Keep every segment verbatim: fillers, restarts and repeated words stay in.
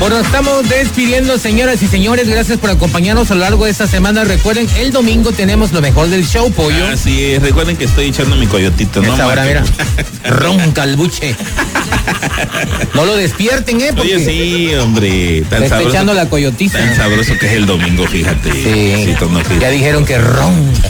Bueno, estamos despidiendo, señoras y señores. Gracias por acompañarnos a lo largo de esta semana. Recuerden, el domingo tenemos lo mejor del show, pollo. Así es, recuerden que estoy echando mi coyotito, ¿no? Esta hora, mira, ronca el buche. No lo despierten, ¿eh? Porque Oye, sí, hombre. Tan está sabroso, echando la coyotiza. Tan sabroso que es el domingo, fíjate. Sí, sí no, fíjate. Ya dijeron que ronca.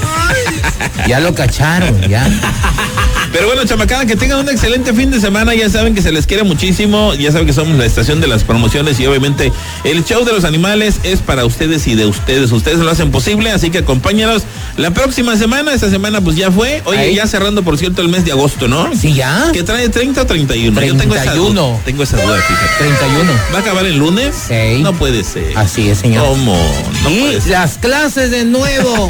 Ya lo cacharon, ya. Pero bueno, chamacada, que tengan un excelente fin de semana. Ya saben que se les quiere muchísimo. Ya saben que somos la estación de las promociones y obviamente el show de los animales es para ustedes y de ustedes. Ustedes lo hacen posible, así que acompáñanos la próxima semana. Esta semana pues ya fue. Oye, ahí, ya cerrando, por cierto, el mes de agosto, ¿no? Sí, ya. ¿Que trae treinta o treinta y uno? treinta y uno. Yo tengo esa duda. Tengo esa duda, fíjate. treinta y uno. ¿Va a acabar el lunes? Sí. No puede ser. Así es, señor. ¿Cómo? No y puede ser. las clases de nuevo.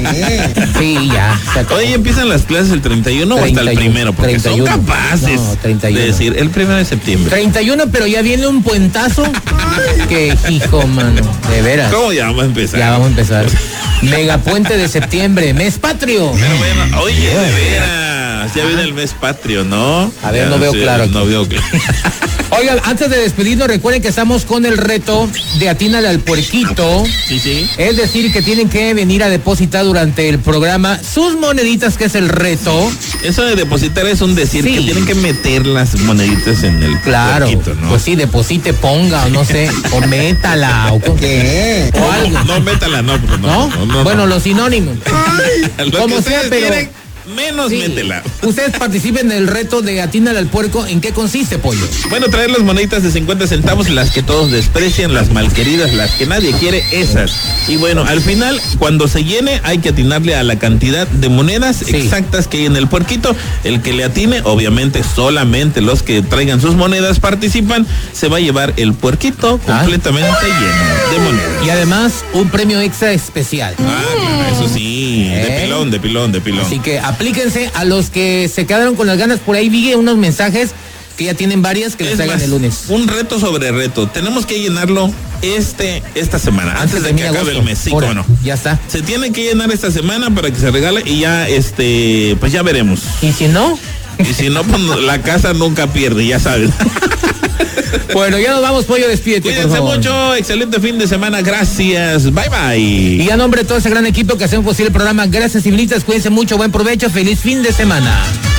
Sí, ya. Oye, ¿empiezan las clases el treinta y uno o hasta el primero? Porque treinta y uno. son capaces No, treinta y uno. de decir el primero de septiembre. treinta y uno, pero ya viene un puentazo. Que hijo, mano. De veras. ¿Cómo ya vamos a empezar? Ya vamos a empezar. Megapuente de septiembre, mes patrio. Pero bueno, oye, de veras. Ya viene el mes patrio, ¿no? A ver, ya, no veo sí, claro. No aquí. veo claro. Oigan, antes de despedirnos, recuerden que estamos con el reto de atínale al puerquito. Sí, sí. Es decir, que tienen que venir a depositar durante el programa sus moneditas, que es el reto. Eso de depositar es un decir, Sí. que tienen que meter las moneditas en el Claro, puerquito, ¿no? pues sí, deposite, ponga, o no sé, o métala, o qué, o algo. No, no, métala, no, pues no. ¿No? no, no, bueno, no. los sinónimos. Lo como que sea, ustedes pero- quieren, menos Sí. métela. Ustedes participen en el reto de atínale al puerco. ¿En qué consiste, pollo? Bueno, traer las moneditas de cincuenta centavos, las que todos desprecian, las malqueridas, las que nadie quiere, esas. Y bueno, al final, cuando se llene, hay que atinarle a la cantidad de monedas Sí. exactas que hay en el puerquito. El que le atine, obviamente solamente los que traigan sus monedas participan, se va a llevar el puerquito Ah. completamente lleno de monedas. Y además, un premio extra especial. Ah, eso sí, ¿Eh? de pilón, de pilón, de pilón. Así que aplíquense. A los que se quedaron con las ganas, por ahí vi unos mensajes que ya tienen varias que les Es traigan más, el lunes. un reto sobre reto. Tenemos que llenarlo este esta semana, antes, de que acabe el mes. Sí, Ahora, cómo no. ya está. Se tiene que llenar esta semana para que se regale y ya, este, pues ya veremos. Y si no, Y si no, pues la casa nunca pierde, ya saben. bueno, ya nos vamos, pollo, despídete, por Cuídense favor. mucho, excelente fin de semana, gracias, bye bye. Y a nombre de todo ese gran equipo que hacemos posible el programa, gracias, civilitas, cuídense mucho, buen provecho, feliz fin de semana.